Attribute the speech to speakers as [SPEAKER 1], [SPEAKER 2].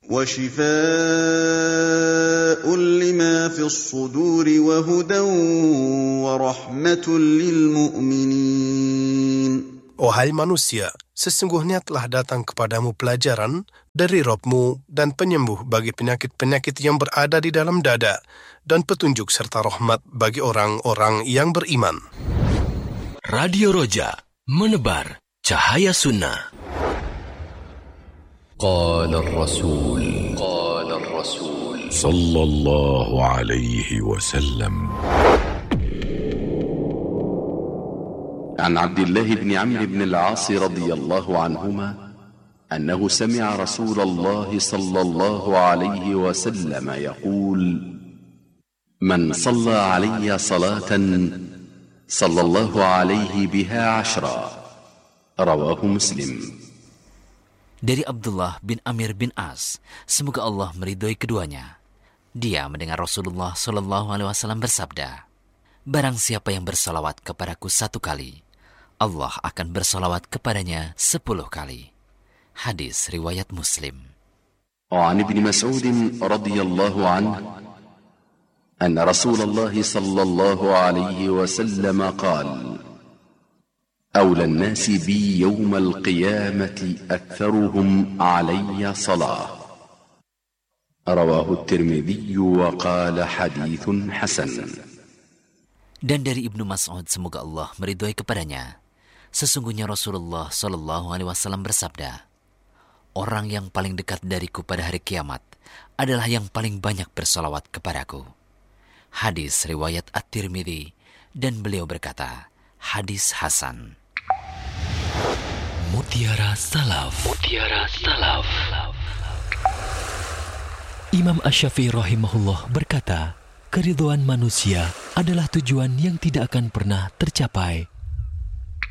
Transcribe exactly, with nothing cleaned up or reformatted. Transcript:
[SPEAKER 1] وَشِفَاءٌ لِمَا فِي الصُّدُورِ وَهُدًى وَرَحْمَةٌ لِلْمُؤْمِنِينَ.
[SPEAKER 2] Wahai manusia, sesungguhnya telah datang kepadamu pelajaran dari Rabb-mu dan penyembuh bagi penyakit-penyakit yang berada di dalam dada, dan petunjuk serta rahmat bagi orang-orang yang beriman.
[SPEAKER 3] Radio Roja, menebar cahaya sunnah.
[SPEAKER 4] Qala ar-Rasul Qala ar-Rasul sallallahu alaihi wasallam.
[SPEAKER 5] عن عبد الله بن عمرو بن العاص رضي الله عنهما أنه سمع رسول الله صلى الله عليه وسلم يقول: من صلى علي صلاة صلى الله عليه بها عشرا. رواه مسلم.
[SPEAKER 6] Dari Abdullah bin Amir bin As, semoga Allah meridhoi keduanya. Dia mendengar Rasulullah Shallallahu Alaihi Wasallam bersabda, barang siapa yang bersalawat kepadaku satu kali, Allah akan bersalawat kepadanya sepuluh kali. Hadis riwayat Muslim.
[SPEAKER 5] وعن ابن مسعود رضي الله عنه أن رسول الله صلى الله عليه وسلم قال: أولى الناس بي يوم القيامة أكثرهم علي صلاة. رواه الترمذي وقال حديث حسن.
[SPEAKER 6] Dan dari Ibnu Mas'ud, semoga Allah meridhoi kepadanya, sesungguhnya Rasulullah Shallallahu Alaihi Wasallam bersabda, orang yang paling dekat dariku pada hari kiamat adalah yang paling banyak bersalawat kepadaku. Hadis riwayat At-Tirmidzi, dan beliau berkata, hadis hasan.
[SPEAKER 3] Mutiara Salaf. Mutiara Salaf. Imam Asy-Syafi'i rahimahullah berkata, keridhaan manusia adalah tujuan yang tidak akan pernah tercapai